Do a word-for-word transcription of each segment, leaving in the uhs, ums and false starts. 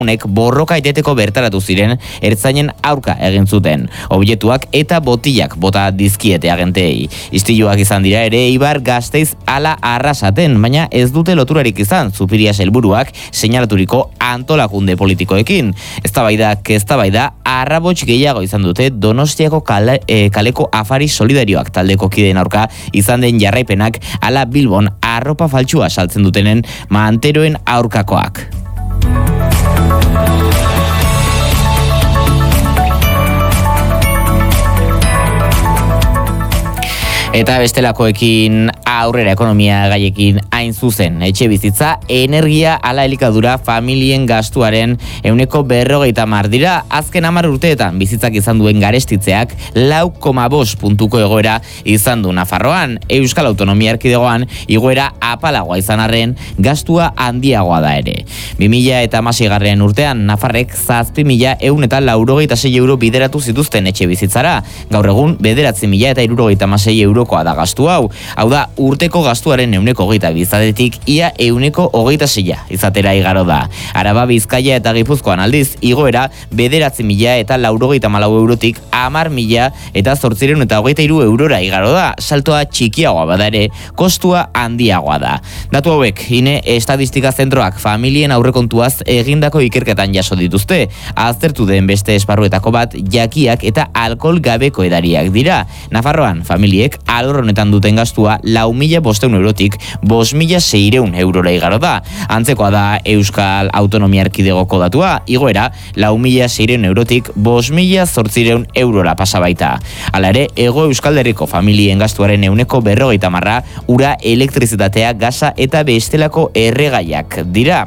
Honek borroka eteteko bertaratu ziren ertzainen aurka egin zuten. Objektuak eta botilak bota dizkiete agenteei. Istiluak izan dira ere Eibar Gasteiz ala arrasaten, baina ez dute loturarik izan Zupiria helburuak seinalaturiko antolakunde politikoekin. Eztabaidak eztabaida arrabots gehiago izan dute Donostiako kale, e, kaleko afari solidarioak taldeko kideen aurka izan den jarraipenak ala Bilbon arropa faltsua saltzen dutenen manteroen aurkakoak. Eta bestelakoekin aurrera ekonomia gaiekin hain zuzen. Etxe bizitza, energia ala elikadura familien gastuaren ehuneko berrogeita hamar dira. Azken hamar urteetan bizitzak izan duen garestitzeak lau koma bost puntuko egoera izan du Nafarroan. Euskal Autonomia Erkidegoan igoera apalagoa izan arren gastua handiagoa da ere. bi mila hamaseigarren urtean Nafarrek zazpi mila ehun eta laurogeita sei euro bideratu zituzten etxe bizitzara. Gaur egun bederatzi mila eta hirurogeita hamasei euro da gastu hau. Hau da, urteko gastuaren ehuneko hogeita bizatetik ia ehuneko hogeita seia izatera igaro da. Araba, Bizkaia eta Gipuzkoan aldiz, igoera bederatzi mila eta laurogeita malau eurotik hamar mila eta zortzireun eta hogeita hiru eurora igaro da. Saltoa txikiagoa bada ere, kostua handiagoa da. Datu hauek, ine estadistika zentroak familien aurrekontuaz egindako ikerketan jaso dituzte. Aztertu den beste esparruetako bat, jakiak eta alkohol gabeko edariak dira. Nafarroan, familiek alor honetan duten gastua lau mila bosteun eurotik bost mila seireun eurora igaro da. Antzekoa da Euskal Autonomia Erkidegoko datua, igoera lau mila seireun eurotik bost mila zortzireun eurora pasabaita. Hala ere, Ego Euskal Herriko familien gastuaren ehuneko berrogeita marra ura, elektrizitatea, gasa eta bestelako erregaiak dira.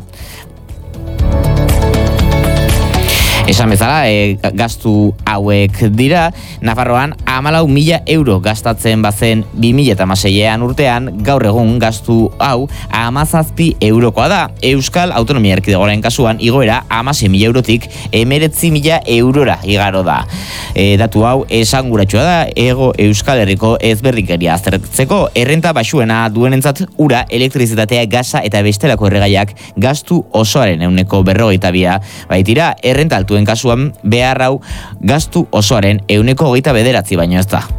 Esan bezala, e, gastu hauek dira, Nafarroan hamalau mila euro gastatzen bazen bi mila hamaseian urtean, gaur egun gastu hau hamazazpi eurokoa da. Euskal Autonomia Erkidegoaren kasuan igoera hamasei mila eurotik hemeretzi mila eurora igaro da. E, datu hau esanguratsua da Ego Euskal Herriko ezberdinkeria aztertzeko. Errenta baxuena duenentzat ura, elektrizitatea, gasa eta bestelako erregaiak gastu osoaren ehuneko berrogeita bia baitira. Errenta altu kasuan behar hau gastu osoaren ehuneko hogeita bederatzi baino ez da.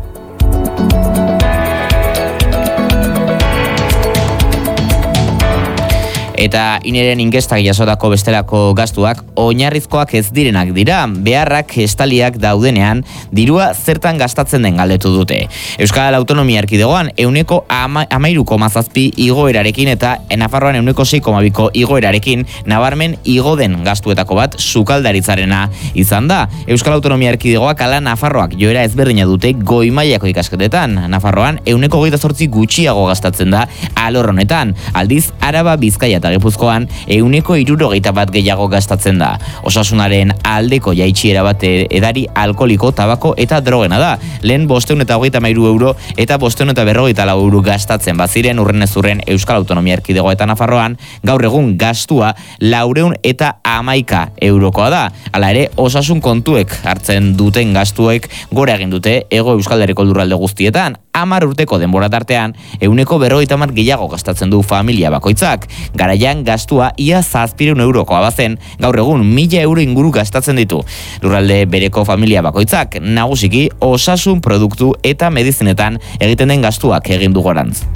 Eta ineren inkestak jasotako bestelako gastuak oinarrizkoak ez direnak dira, beharrak estaliak daudenean dirua zertan gastatzen den galdetu dute. Euskal Autonomia Erkidegoan ehuneko hamairu koma zazpi igoerarekin eta Nafarroan ehuneko sei koma biko igoerarekin nabarmen igo den gastuetako bat sukaldaritzarena izan da. Euskal Autonomia Erkidegoak ala Nafarroak joera ezberdina dute goi mailako ikasketetan. Nafarroan ehuneko hogeita zortzi gutxiago gastatzen da alor honetan. Aldiz, Araba, Bizkaia eta Gipuzkoan ehuneko hirurogeita bat gehiago gastatzen da. Osasunaren aldeko jaitsiera bat edari alkoholiko, tabako eta drogena da. Lehen bosteun eta hogeita hamairu euro eta bosteun eta berrogeita lau euro gastatzen baziren urrenez urren Euskal Autonomia Erkidegoa eta Nafarroan, gaur egun gastua laureun eta hamaika eurokoa da. Hala ere, osasun kontuek hartzen duten gastuek gora egin dute Ego Euskal Herriko lurralde guztietan. Hamar urteko denbora tartean, ehuneko berrogeita hamar gehiago gastatzen du familia bakoitzak. Garaian gastua ia zazpireun eurokoa bazen, gaur egun mila euro inguru gastatzen ditu. Lurralde bereko familia bakoitzak, nagusiki osasun produktu eta medizinetan egiten den gastuak egin du gorantz.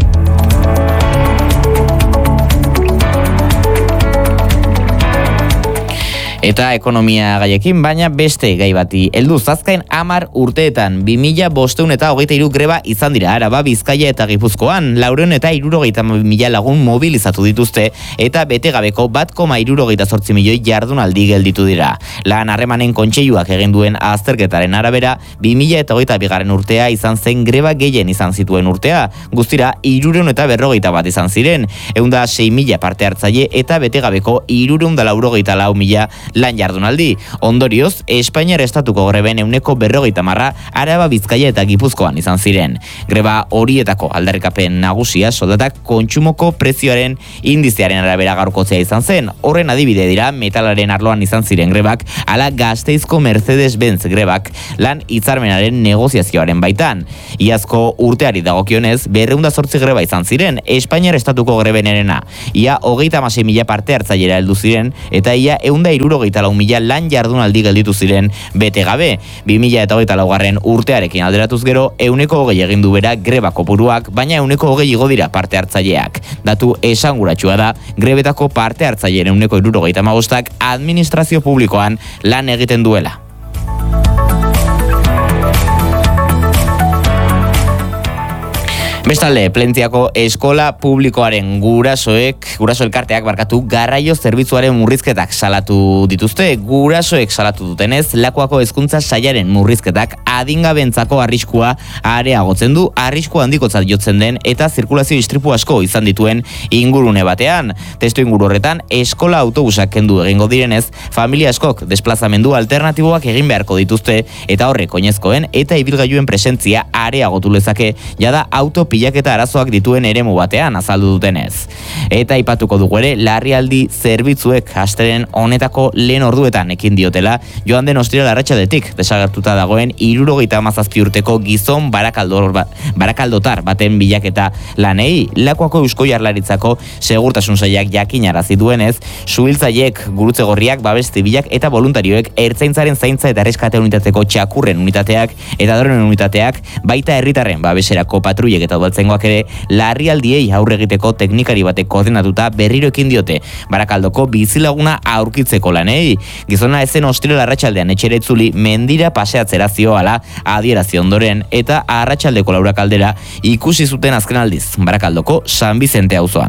Eta ekonomia gaiekin, baina beste gai bati heldu. Azken hamar urteetan bi mila bosteun eta hogeita hiru greba izan dira Araba, Bizkaia eta Gipuzkoan. Laureun eta hirurogeita mila lagun mobilizatu dituzte eta bete gabeko bat koma hirurogeita zortzi milioi jardunaldi gelditu dira. Lan harremanen kontseiluak egin duen azterketaren arabera, bi mila eta hogeita bigarren urtea izan zen greba gehien izan zituen urtea. Guztira hirureun eta berrogeita bat izan ziren. Ehun eta sei mila parte hartzaile eta bete gabeko hirureun eta laurogeita lau mila lan jardunaldi. Ondorioz, Espainiar estatuko greben euneko berrogeita marra Araba, Bizkaia eta Gipuzkoan izan ziren. Greba horietako aldarrikapen nagusia soldatak kontsumoko prezioaren indizearen arabera gaurkotzea izan zen. Horren adibide dira metalaren arloan izan ziren grebak, ala Gasteizko Mercedes-Benz grebak lan hitzarmenaren negoziazioaren baitan. Iazko urteari dagokionez, berrehun eta zortzi greba izan ziren, Espainiar estatuko grebenerena. Ia hogeita hamasei mila parte hartzailera heldu ziren, eta ia ehun eta hirurogeita lau mila lan jardunaldi gelditu ziren bete gabe. bi mila eta hogeita laugarren urtearekin alderatuz gero, ehuneko hogei egin du bera greba kopuruak, baina ehuneko hogei igo dira parte hartzaileak. Datu esanguratsua da, grebetako parte hartzaileen ehuneko hirurogeita hamabostak administrazio publikoan lan egiten duela. Bestalde, Plentziako eskola publikoaren gurasoek, guraso elkarteak barkatu garraio zerbitzuaren murrizketak salatu dituzte. Gurasoek salatu dutenez, Lakuako hezkuntza sailaren murrizketak adingabentzako arriskua areagotzen du, arrisku handikotzat jotzen den eta zirkulazio istripu asko izan dituen ingurune batean. Testu inguru horretan, eskola autobusak kendu egingo direnez, familia askok desplazamendu alternatiboak egin beharko dituzte eta horrek oinezkoen eta ibilgailuen presentzia areagotu lezake jada auto pilaketa arazoak dituen eremu batean azaldu dutenez. Eta aipatuko dugu ere, larrialdi zerbitzuek astelen honetako lehen orduetan ekin diotela, joan den ostiral arratsaldetik desagertuta dagoen hirurogeita hamazazpi urteko gizon barakaldor, barakaldotar baten bilaketa lanei. Lakuako Eusko Jaurlaritzako segurtasun sailak jakinarazi duenez, suhiltzaileek, gurutze gorriak, babes zibilak eta voluntarioek ertzaintzaren zaintza eta erreskate unitateko txakurren unitateak eta dronen unitateak, baita herritarren babeserako patruilek eta udaltzaingoak ere larrialdiei aurre egiteko teknikari batek koordinatuta berriro ekin diote Barakaldoko bizilaguna aurkitzeko lanei. Gizona ezen ostiral arratsaldean etxera itzuli mendira paseatzera zioala adierazi ondoren eta arratsaldeko laurak aldera ikusi zuten azken aldiz Barakaldoko San Bizente auzoan.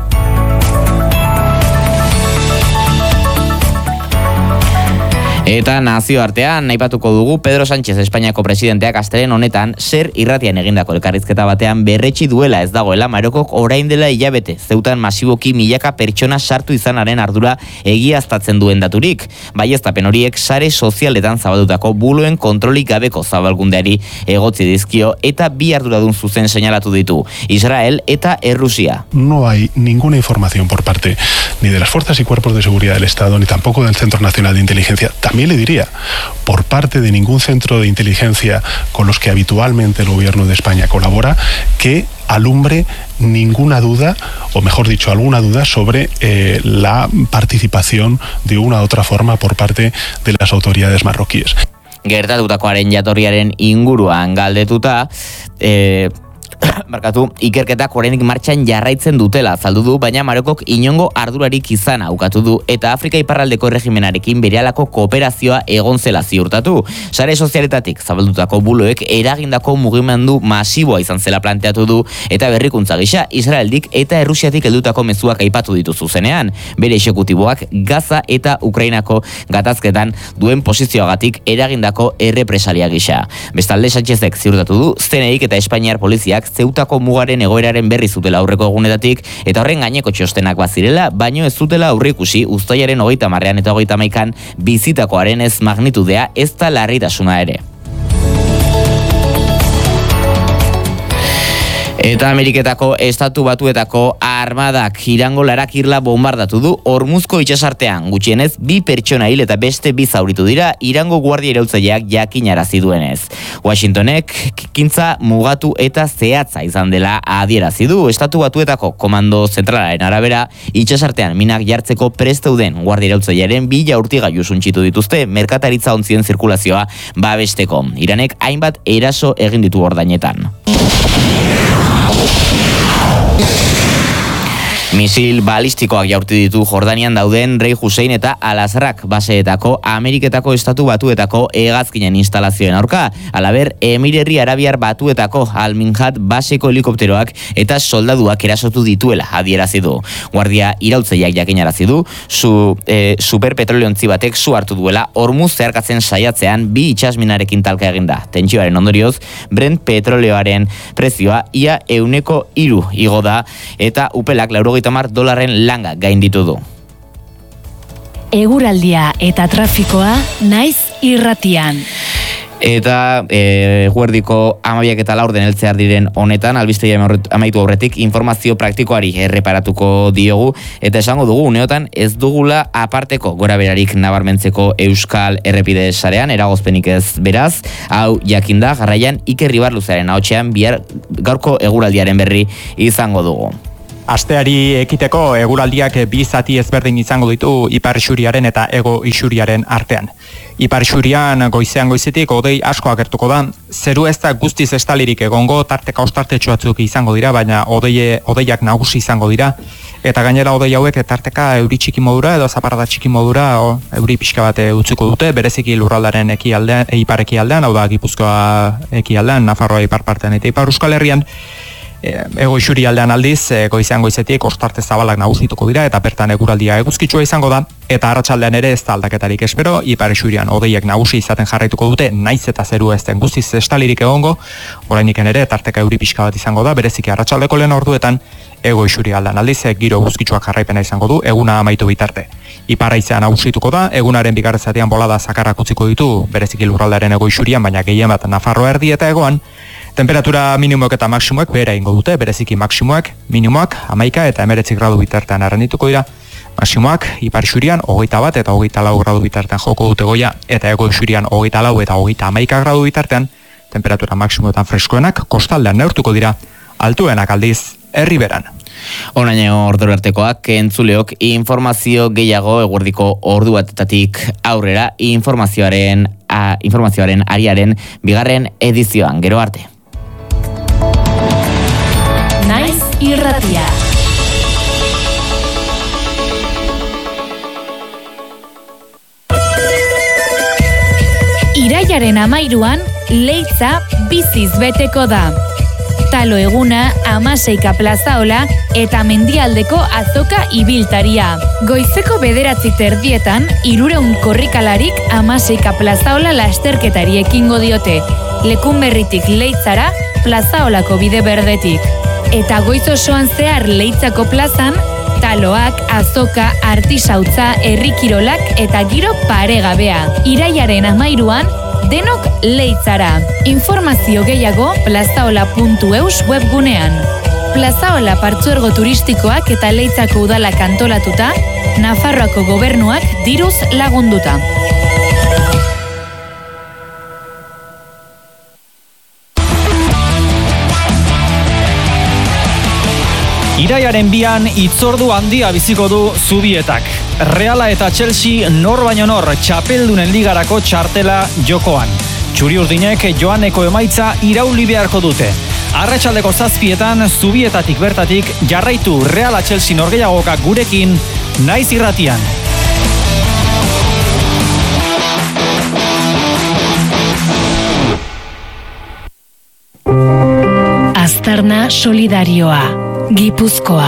Eta nazioartean aipatuko dugu Pedro Sánchez Espainiako presidenteak astelehen honetan zer irratian egindako elkarrizketa batean berretsi duela ez dagoela Marokok orain dela hilabete zeutan masiboki milaka pertsona sartu izanaren ardura egiaztatzen duen daturik. Baieztapen horiek sare sozialetan zabaldutako buloen kontrolik gabeko zabalgundeari egotzi dizkio eta bi arduradun zuzen seinalatu ditu, Israel eta Errusia. No hay ninguna información por parte ni de las fuerzas y cuerpos de seguridad del Estado ni tampoco del Centro Nacional de Inteligencia. También le diría, por parte de ningún centro de inteligencia con los que habitualmente el gobierno de España colabora, que alumbre ninguna duda, o mejor dicho, alguna duda sobre eh, la participación de una u otra forma por parte de las autoridades marroquíes. Gertatutakoaren jatorriaren inguruan galdetuta, eh, markatu, ikerketak oraindik martxan jarraitzen dutela azaldu du, baina Marokok inongo ardurarik izana ukatu du eta Afrika iparraldeko erregimenarekin berehalako kooperazioa egon zela ziurtatu. Sare sozialetatik zabaldutako buloek eragindako mugimendu masiboa izan zela planteatu du eta berrikuntza gisa Israeldik eta Errusiatik heldutako mezuak aipatu ditu zuzenean. Bere exekutiboak Gaza eta Ukrainako gatazketan duen posizioagatik eragindako errepresalia gisa. Bestalde Sánchezek ziurtatu du Zeneik eta Espainiar poliziak Zeutako mugaren egoeraren berri zutela aurreko egunetatik eta horren gaineko txostenak bazirela, baino ez zutela aurreikusi uztailaren hogeita hamarrean eta hogeita hamaikan bizitakoaren ez magnitudea ez da larritasuna ere. Eta Ameriketako Estatu Batuetako armadak Irango larakirla bombardatu du Hormuzko itsasartean. Gutxienez, bi pertsona hil eta beste bi zauritu dira Irango guardia iraultzaileak jakinarazi duenez. Washingtonek kintza mugatu eta zehatza izan dela adierazi du. Estatu Batuetako komando zentralaren arabera, itsasartean minak jartzeko prest zeuden guardia iraultzailearen bi jaurtigailu suntsitu dituzte merkataritza ontzien zirkulazioa babesteko. Iranek hainbat eraso egin ditu ordainetan. Misil balistikoak jaurti ditu Jordanian dauden Rei Hussein eta Al-Azraq baseetako Ameriketako Estatu Batuetako hegazkinen instalazioen aurka. Halaber, Emirerri Arabiar Batuetako Al-Minhad baseko helikopteroak eta soldaduak erasotu dituela adierazi du. Guardia iraultzaileak jakinarazi du, su, e, superpetroliontzi batek su hartu duela Hormuz zeharkatzen saiatzean bi itsasminarekin talka eginda. Tentsioaren ondorioz, Brent petroleoaren prezioa ia euneko hiru igo da eta upelak laurogeita hamar dolarren langa gainditu du. eguraldia eta trafikoa naiz irratian. Eta e, guerdiko amabiak eta laur den heltzear diren honetan, albistea amaitu aurretik informazio praktikoari erreparatuko diogu, eta esango dugu uneotan ez dugula aparteko goraberarik nabarmentzeko Euskal Errepide sarean, eragozpenik ez beraz, hau jakinda jarraian Iker Ribarluzaren ahotsean bihar gaurko eguraldiaren berri izango dugu. Asteari ekiteko eguraldiak bi zati ezberdin izango ditu ipar isuriaren eta hego isuriaren artean. Ipar isurian goizean goizetik hodei asko agertuko da, zeru ez da guztiz estalirik egongo, tarteka ostartetxo batzuk izango dira, baina hodei, hodeiak nagusi izango dira, eta gainera hodei hauek tarteka euri txiki modura edo zaparrada txiki modura o, euri pixka bat utzuko dute, bereziki lurraldaren ekialdean, ipar ekialdean, hau da Gipuzkoa ekialdean, Nafarroa ipar partean eta ipar Euskal Herrian. Ego isuri aldean aldiz, goizean goizetik ostarte zabalak nagusituko dira eta bertan eguraldia eguzkitsua izango da, eta arratsaldean ere ez da aldaketarik espero, ipar isurian hodeiek nagusi izaten jarraituko dute, naiz eta zeru ez den guztiz estalirik egongo, oraindiken ere tarteka euri pixka bat izango da, bereziki arratsaldeko lehen orduetan, ego isuri aldean aldiz, giro eguzkitsuak jarraipena izango du, eguna amaitu bitarte. Ipar haizea nagusituko da, egunaren bigarren zatian bolada zakarrak utziko ditu, bereziki lurraldearen ego isurian, baina gehien bat Nafarroa erdi eta egoan. Temperatura minimoek eta maksimoek behera ingo dute, bereziki maksimoak, minimoak, hamaika eta emeretzi gradu bitartean arrendituko dira. Maksimoak, ipar isurian, hogeita bat eta hogeita lau gradu bitartean joko dute goia, eta ego isurian hogeita lau eta hogeita hamaika gradu bitartean, temperatura maksimoetan freskoenak, kostaldean neurtuko dira, altuenak aldiz, herriberan. Onaino ordurartekoak entzuleok informazio gehiago eguerdiko ordu batetatik aurrera informazioaren, a, informazioaren ariaren bigarren edizioan, gero arte. Naiz irratia. Irailaren amairuan, Leitza biziz beteko da. Talo eguna, Amaseika plazaola eta Mendialdeko azoka ibiltaria. Goizeko bederatzi terdietan, irureun korrikalarik Amaseika plazaola lasterketari ekingo diote. Lekunberritik Leitzara, plazaolako bide berdetik. Eta goiz osoan zehar Leitzako plazan, taloak, azoka, artisautza, herrikirolak eta giro paregabea. Irailaren amairuan, denok Leitzara. Informazio gehiago plazaola puntu eus webgunean. Plazaola partzuergo turistikoak eta Leitzako udalak antolatuta, Nafarroako gobernuak diruz lagunduta. Irailaren bian hitzordu handia biziko du Zubietak. Reala eta Chelsea nor baino nor txapeldunen ligarako txartela jokoan. Txuri-urdinek joaneko emaitza irauli beharko dute. Arratsaldeko zazpietan Zubietatik bertatik jarraitu Reala Chelsea norgehiagokak gurekin naiz irratian. Aztarna solidarioa, Gipuzkoa.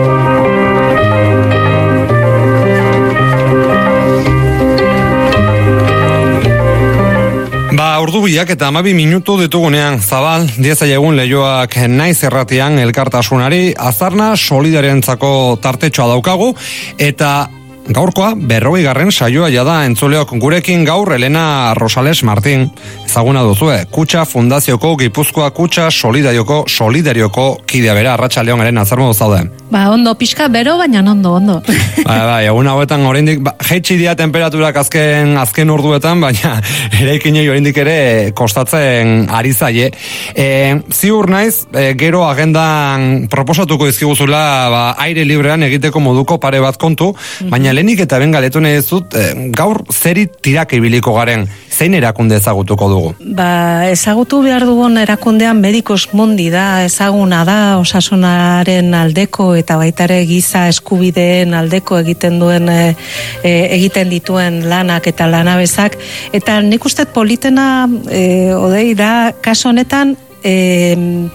Ba, ordu biak eta amabi minutu ditugunean, Zabal, diezaiegun lehioak naiz erratian elkartasunari, aztarna solidarientzako tartetxoa daukagu, eta gaurkoa berrogei garren saioa jada entzuleok gurekin gaur Elena Rosales Martin, ezaguna duzue, Kutxa Fundazioko Gipuzkoa Kutxa Solidarioko Solidarioko kidea bera, arratsaldeon Elena, zer modu zaude? Ba, ondo, pixka bero, baina ondo, ondo. Ba, ba, egun hauetan oraindik ba, jaitsi dira temperaturak azken azken orduetan, baina eraikinei oraindik ere kostatzen ari zaie. E, ziur naiz, e, gero agendan proposatuko dizkiguzula ba, aire librean egiteko moduko pare bat kontu, mm-hmm. baina lehenik eta ben galetu nahi dizut, e, gaur zeri tirak ibiliko garen, zein erakunde ezagutuko dugu? Ba, ezagutu behar dugun erakundean Medikos Mundi da, ezaguna da, osasunaren aldeko eta baitare giza eskubideen aldeko egiten duen e, e, egiten dituen lanak eta lanabezak, eta nik uste politena e, odei da kaso honetan e,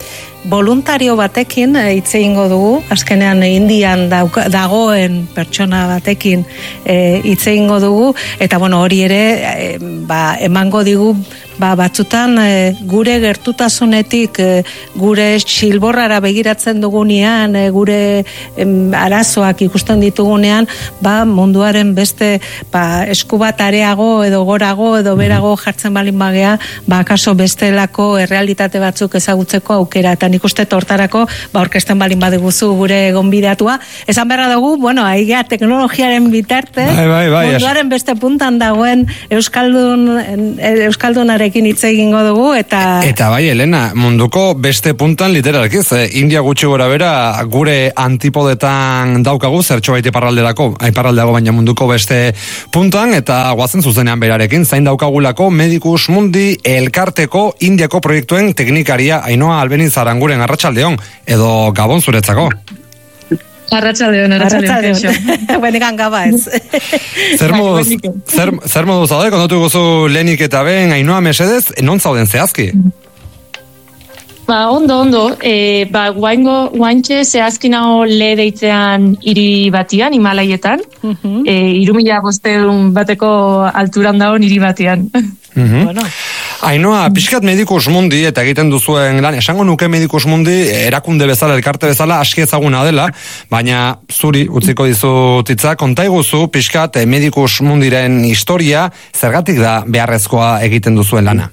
voluntario batekin hitz egingo dugu, azkenean Indian dauka, dagoen pertsona batekin hitz egingo dugu, eta bueno, hori ere e, ba, emango digu ba, batzutan e, gure gertutasunetik e, gure silborrara begiratzen dugunean, e, gure em, arazoak ikusten ditugunean, ba, munduaren beste ba, esku bat areago edo gorago edo berago jartzen balin bagea, ba, akaso bestelako errealitate batzuk ezagutzeko aukera, eta nik uste tortarako ba, orkesten balin badiguzu gure gonbidatua. Esan berra dugu, bueno, aigea teknologiaren bitarte, bai, bai, bai, munduaren beste puntan dagoen Euskaldun, Euskaldunaren hitz egingo dugu, eta... Eta bai, Elena, munduko beste puntan literalki, ze India gutxi gora bera gure antipodetan daukagu, zertxo baita iparralderako, iparraldeago baina munduko beste puntan, eta guazen zuzenean berarekin, zain daukagulako Medicus Mundi elkarteko Indiako proiektuen teknikaria Ainhoa Albeniz Aranguren, arratsaldeon, edo Gabon zuretzako. Arratsaldeon, arratsaldeon. Buenegan gaba ez. Zer moduz, zer, zer moduz zaude, kontatu gozu lehenik eta ben, Ainhoa mesedez, non zauden zehazki? Ba, ondo, ondo. E, ba, guaingo, guaintxe zehazki nao le deitzean hiri batian, Himalaietan. Uh-huh. E, irumila bosteun bateko alturan dagoen hiri batian. Uh-huh. Bueno. Ainhoa, pixkat Medicus Mundi eta egiten duzuen lan, esango nuke Medicus Mundi erakunde bezala, elkarte bezala aski ezaguna dela, baina zuri utziko dizut hitza, kontaiguzu pixkat Medicus Mundiren historia, zergatik da beharrezkoa egiten duzuen lana?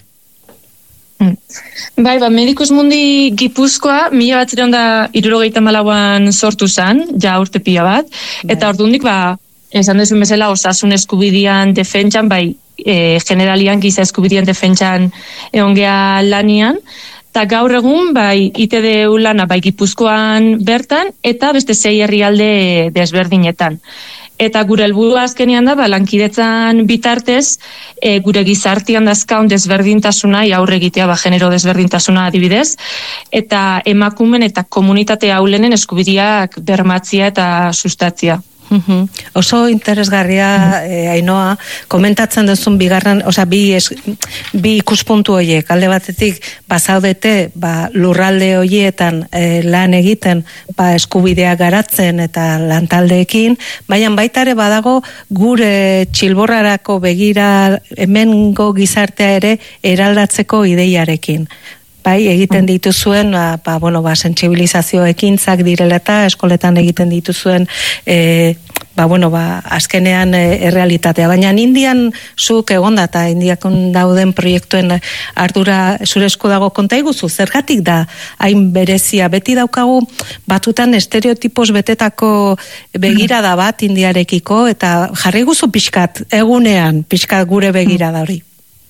Bai, ba, Medicus Mundi Gipuzkoa mila batzireun da hirurogeita hamalauan sortu zen, ja urte pila bat, bai. Eta ordundik ba, esan duzun bezala osasun eskubidian defentsan, bai, e, generalian giza eskubidian defentsan eongea lanian, eta gaur egun, bai, I T D U lana, bai, Gipuzkoan bertan, eta beste sei herrialde desberdinetan. Eta gure helburu azkenean da, ba, lankidetzan bitartez, e, gure gizartian dazkaun desberdintasuna, aurre egitea, ba, genero desberdintasuna adibidez, eta emakumen eta komunitate aulenen eskubidiak bermatzia eta sustatzia. Uhum. Oso interesgarria, eh, Ainhoa, komentatzen duzun bigarren, osea, bi, es, bi ikuspuntu horiek, alde batetik, bazaudete, ba, lurralde horietan eh, lan egiten, ba, eskubideak garatzen eta lantaldeekin, baina baita ere badago gure txilborrarako begira hemengo gizartea ere eraldatzeko ideiarekin. Bai, egiten dituzuen, ba, bueno, ba, sentsibilizazio ekintzak direla eta eskoletan egiten dituzuen, e, ba, bueno, ba, azkenean e, errealitatea. Baina Indian zuk egonda eta Indiakon dauden proiektuen ardura zure esku dago konta iguzu, zergatik da hain berezia, beti daukagu batutan estereotipos betetako begirada bat Indiarekiko, eta jarri guzu pixkat, egunean pixkat gure begirada hori.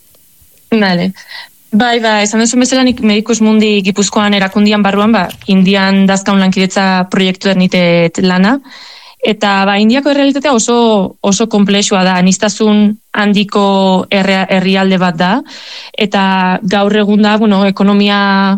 Vale. Bai, ba, esan duzun bezala nik Medicus Mundi Gipuzkoan erakundian barruan, ba, Indian dazkaun lankidetza proiektu ernitet lana, eta ba, Indiako errealitatea oso, oso komplexua da, aniztasun handiko herrialde bat da, eta gaur egun da, bueno, ekonomia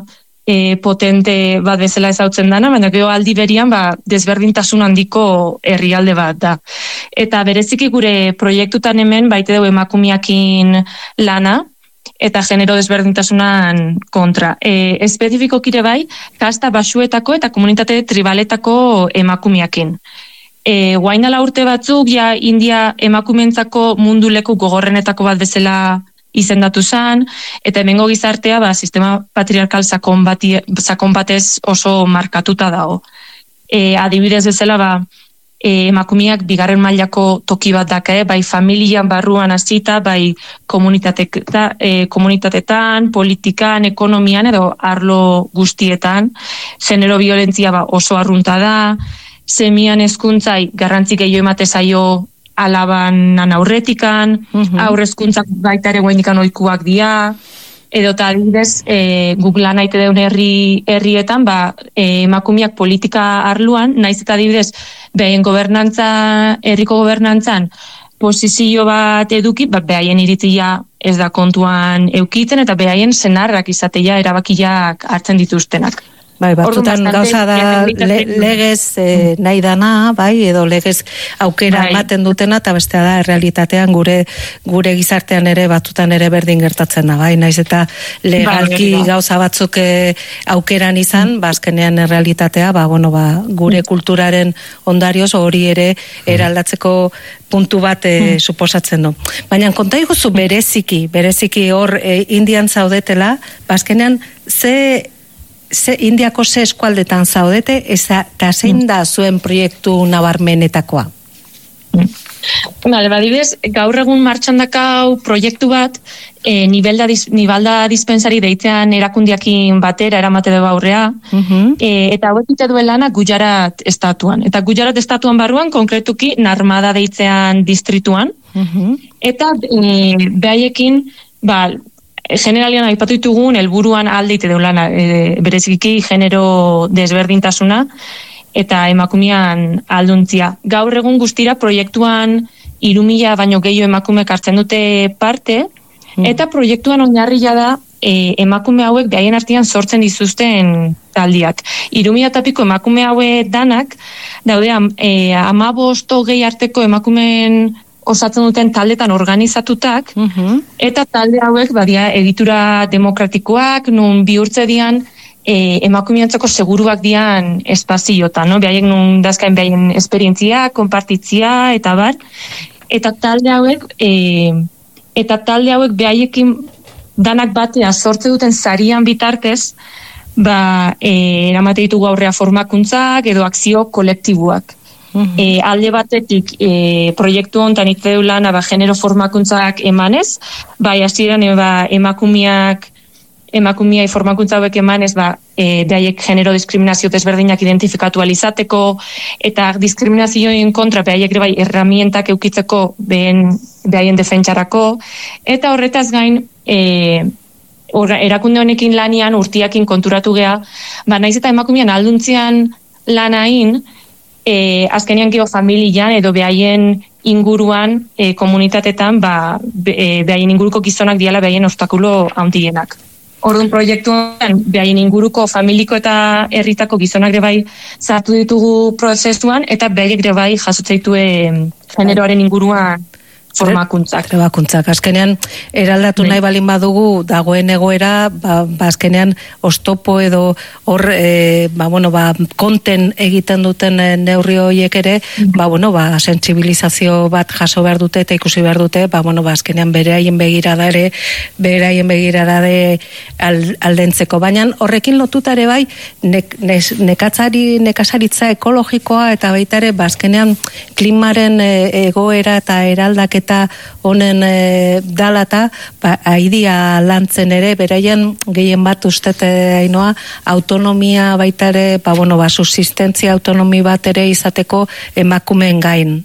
e, potente bat bezala ezautzen dana, baina gero aldi berian ba, desberdintasun handiko herrialde bat da. Eta bereziki gure proiektutan hemen baite dugu emakumiakin lana, eta genero desberdintasunan kontra. E, espezifiko kire bai, kasta basuetako eta komunitate tribaletako emakumiakin. E, guainala urte batzuk, ja India emakumentzako mundu leku gogorrenetako bat bezala izendatu zen, eta hemengo gizartea ba, sistema patriarkal sakon, bati, sakon batez oso markatuta dago. E, adibidez bezala, ba, E, emakumeak bigarren mailako toki bat daka, bai familian barruan hasita, bai komunitatetan, e, komunitatetan, politikan, ekonomian edo arlo guztietan, genero violentzia ba, oso arrunta da, semian hezkuntzai garrantzi gehiago emate zaio alaban aurretikan, uh-huh. Aurre hezkuntzak baita ere guainikan ohikuak dira, edo eta adibidez, e, guk lan aite deun herri, herrietan, ba, e, emakumeak politika arluan, naiz eta adibidez, behaien gobernantza, herriko gobernantzan, posizio bat eduki, ba, behaien iritzia ez da kontuan eukitzen, eta behaien senarrak izatea erabakiak hartzen dituztenak. Bai, batzutan gauza da le, legez e, nahi dana, bai, edo legez aukera bai. ematen dutena, eta bestea da, realitatean gure gure gizartean ere, batzutan ere berdin gertatzen da, bai, naiz eta legalki bai, gauza batzuk e, aukeran izan, mm. ba, azkenean realitatea, ba, bueno, ba, gure mm. kulturaren ondarioz hori ere eraldatzeko puntu bat e, mm. suposatzen du. Baina, konta iguzu bereziki, bereziki hor e, Indian zaudetela, ba, azkenean, ze Ze Indiako ze eskualdetan zaudete, eta zein da zuen proiektu nabarmenetakoa? Bale, badibidez, gaur egun martxan dakau proiektu bat, e, nivelda, nibalda dispensari deitzean erakundiakin batera, eramate dugu aurrea, uh-huh. e, eta hauek ite duen lana Gujarat estatuan. Eta Gujarat estatuan barruan, konkretuki, Narmada deitzean distrituan, uh-huh. eta e, behaiekin, ba, generalian aipatu ditugun helburuan aldeite deulana, e, bereziki genero desberdintasuna eta emakumean alduntzia. Gaur egun guztira proiektuan hiru mila baino gehiago emakumeek hartzen dute parte, mm. eta proiektuan oinarria da e, emakume hauek behaien artean sortzen dituzten taldiak. hiru mila tapiko emakume hauek danak, daude e, hamabost hogei arteko emakumeen osatzen duten taldetan organizatutak, uh-huh. eta talde hauek badia egitura demokratikoak, nun bihurtze dian e, emakumeantzako seguruak dian espaziotan, no? Behaiek nun dazkain behaien esperientzia, konpartitzia, eta bar, eta talde hauek e, eta talde hauek behaiekin danak batea sortze duten sarian bitartez, ba, e, eramate ditugu aurrea formakuntzak edo akzio kolektibuak. Uh-huh. E, alde batetik e, proiektu honetan itzeu lana ba, genero formakuntzak emanez, bai hasieran e, ba, emakumiak emakumiai formakuntza hauek emanez, ba, e, behaiek genero diskriminazio desberdinak identifikatu alizateko, eta diskriminazioen kontra behaiek bai herramientak eukitzeko behen, behaien defentsarako, eta horretaz gain e, or, erakunde honekin lanian urtiakin konturatu gea, ba, naiz eta emakumean alduntzian lanain, E, azkenean gero familian edo behaien inguruan e, komunitatetan ba, be, e, behaien inguruko gizonak diala behaien obstakulo handienak. Orduan proiektuan behaien inguruko familiko eta herritako gizonak bai zartu ditugu prozesuan eta behaiek bai jasotzeitu generoaren inguruan formakuntzak. Formakuntzak. Azkenean, eraldatu nahi balin badugu, dagoen egoera, ba, ba azkenean, ostopo edo hor, e, ba, bueno, ba, konten egiten duten neurri horiek ere, ba, bueno, ba, sentsibilizazio bat jaso behar dute eta ikusi behar dute, ba, bueno, ba, azkenean beraien begirada ere, beraien begirada ere aldentzeko. Baina horrekin lotutare bai, nek, nes, nekatzari, nekazaritza ekologikoa eta baita ere, ba, azkenean, klimaren e, egoera eta eraldak eta honen e, dalata, ba, aidia lantzen ere, beraien gehien bat ustete ainoa, autonomia baita ere, ba, bueno, ba, subsistentzia autonomi bat ere izateko emakumeen gain.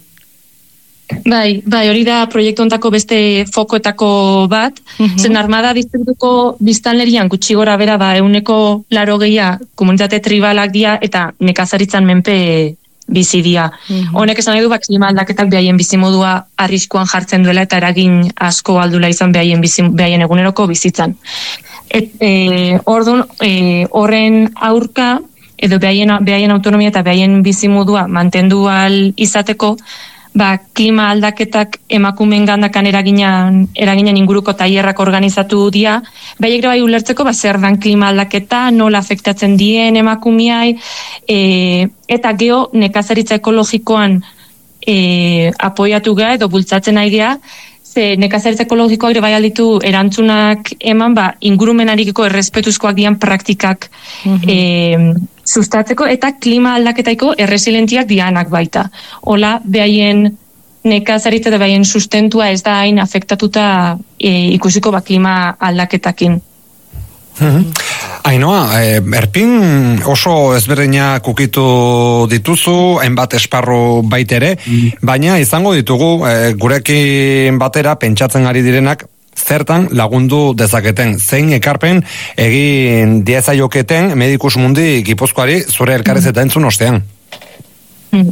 Bai, bai, hori da proiektu ontako beste fokoetako bat, uh-huh. zen Narmada distrituko biztanlerian gutxi gora bera, ba, euneko laro gehia komunitate tribalak dia, eta nekazaritzan menpe bizidia. Mm-hmm. Honek esan nahi du, klima aldaketak behaien bizimodua arriskuan jartzen duela eta eragin asko aldula izan behaien, bizim, behaien eguneroko bizitzan. Et, e, orduan, e, horren aurka, edo behaien, behaien autonomia eta behaien bizimodua mantendu al izateko, ba, klima aldaketak emakumeen gandakan eraginan, eraginan inguruko tailerrak organizatu dira, behiek bai ulertzeko, ba, zer dan klima aldaketa, nola afektatzen dien emakumeai, e, eta geho nekazaritza ekologikoan e, apoiatu geha edo bultzatzen nahi geha, ze nekazaritza ekologikoak ere bai alditu erantzunak eman, ba, ingurumenarikiko errespetuzkoak dian praktikak mm-hmm. e, sustatzeko eta klima aldaketaiko erresilentiak dianak baita. Hola, behaien nekazaritza eta behaien sustentua ez da hain afektatuta e, ikusiko ba, klima aldaketakin. Mm-hmm. Ainoa, e, erpin oso ezberdinak ukitu dituzu, hainbat esparru baitere, mm. baina izango ditugu e, gurekin batera pentsatzen ari direnak zertan lagundu dezaketen, zein ekarpen egin diezaioketen Medikus Mundi Gipuzkoari zure elkarrezeta entzun ostean. Mm.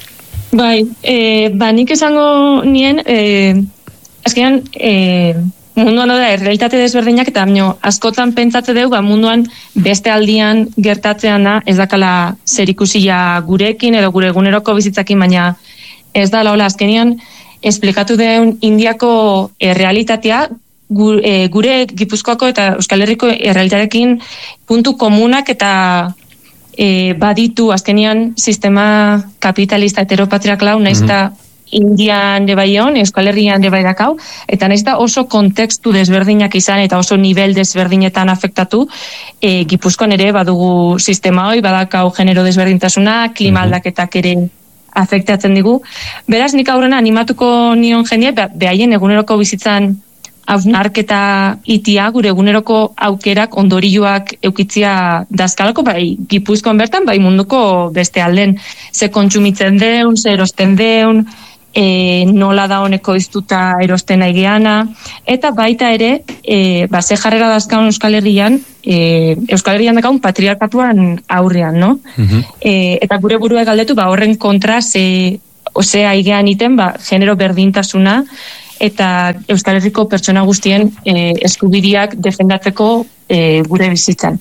Bai, e, ba nik esango nien, e, azkenean, e, munduan da errealitate desberdinak eta baino askotan pentsatze dugu ba, munduan beste aldian gertatzean da ez dakala zerikusia gurekin edo gure eguneroko bizitzakin, baina ez da laola azkenian esplikatu deun Indiako errealitatea gure, gure Gipuzkoako eta Euskal Herriko errealitatearekin puntu komunak eta e, baditu azkenian sistema kapitalista heteropatriarkala naiz eta mm-hmm. Indian de baion, Euskal Herrian de bairakau, eta nahiz da oso kontekstu desberdinak izan eta oso nivel desberdinetan afektatu, e, Gipuzkoan ere badugu sistema hoi, badakau genero desberdintasuna, klima aldaketak ere afektatzen digu. Beraz, nik aurrena animatuko nion jendea, behaien eguneroko bizitzan hausnarketa itia, gure eguneroko aukerak ondorioak eukitzia dazkalako, bai Gipuzkoan bertan, bai munduko beste alden, ze kontsumitzen deun, ze erosten deun, E, nola da honeko iztuta erosten aigeana, eta baita ere, e, ba, ze jarrera dazkaun Euskal Herrian, e, Euskal Herrian dakaun patriarkatuan aurrean, no? Uh-huh. E, eta gure burua galdetu, ba, horren kontra, ze, ze aigean iten, ba, genero berdintasuna, eta Euskal Herriko pertsona guztien e, eskubideak defendatzeko e, gure bizitzan.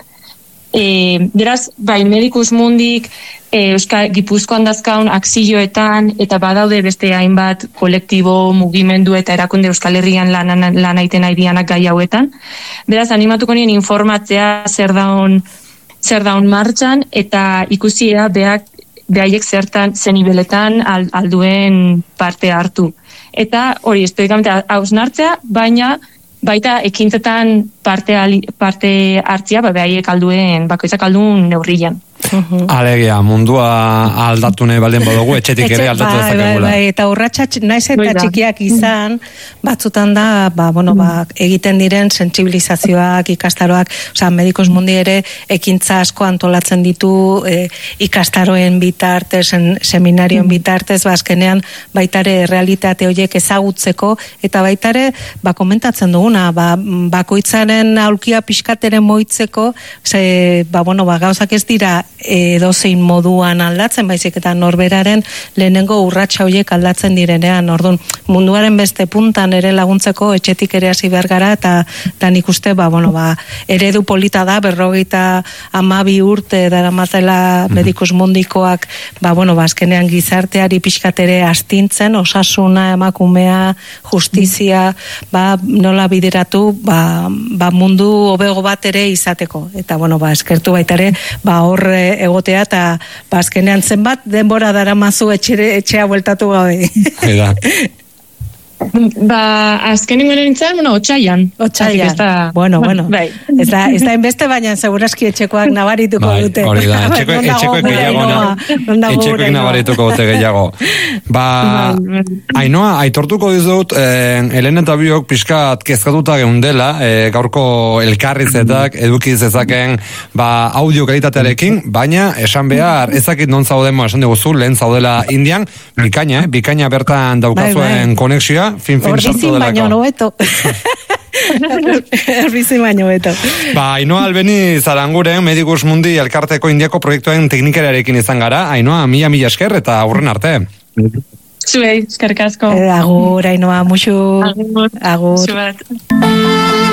E, beraz, bai, Medicus Mundik, e, Euskal Gipuzkoan dazkaun akzioetan, eta badaude beste hainbat kolektibo, mugimendu eta erakunde Euskal Herrian lan, lan aiten aidianak gai hauetan. Beraz, animatuko nien informatzea zer daun, zer daun martxan, eta ikusia beak, behaiek zertan, zenibeletan alduen parte hartu. Eta hori, espedikamente hausnartzea, baina baita ekintzetan parte, parte hartzia, ba, behaiek alduen, bakoitzak aldun neurrian. Uh-huh. Alegia, mundua aldatu nahi baldin badugu, etxetik ere aldatu dezakegula. Bai, bai, eta urratxa naiz eta txikiak izan, batzutan da, ba, bueno, ba, egiten diren sentsibilizazioak, ikastaroak, osea, Medicus Mundi ere ekintza asko antolatzen ditu e, ikastaroen bitartez, en, seminarioen bitartez, ba, azkenean baitare realitate horiek ezagutzeko, eta baitare, ba, komentatzen duguna, ba, bakoitzaren aulkia pixkateren moitzeko, ze, ba, bueno, ba, gauzak ez dira edozein moduan aldatzen, baizik eta norberaren lehenengo urratsa horiek aldatzen direnean. Orduan, munduaren beste puntan ere laguntzeko etxetik ere hasi behar gara, eta, eta nik uste, ba, bueno, ba, eredu polita da, berrogeita hamabi urte daramatela Medicus Mundikoak, ba, bueno, ba, azkenean gizarteari pixkatere astintzen, osasuna, emakumea, justizia, ba, nola bideratu, ba, ba mundu hobego bat ere izateko. Eta, bueno, ba, eskertu baitare, ba, hor egotea, eta ba, azkenean zenbat denbora daramazu etxere, etxea bueltatu gabe. Ba, azkenengo nintzen, bueno, otxaian. Otxaian. Esta... Bueno, bueno. Bai. Ez da, ez da inbeste, baina segurazki etxekoak nabarituko bai, dute. Hori da, etxeko, etxekoek gehiago, etxekoek nabarituko dute gehiago. Ba, Ainoa, aitortuko dizut, eh, Helen eta biok pixkat kezkatuta geundela, eh, gaurko elkarrizetak, edukiz ezaken, ba, audio kalitatearekin, baina, esan behar, ezakit non zaudemo, esan diguzu, lehen zaudela Indian, bikaina, eh, bikaina bertan daukazuen konexioa, fin fin sartu delako. Baino nobeto. Erbizin baino beto. Ba, Ainoa Albeni Zaranguren Medicus Mundi elkarteko Indiako proiektuen teknikerarekin izan gara. Ainoa, mila mila esker eta aurren arte. Zuei, eskerrik asko. Agur, Ainoa, muxu. Agur. Agur.